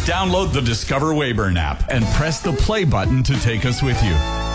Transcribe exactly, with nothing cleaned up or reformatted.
Download the Discover Weyburn app and press the play button to take us with you.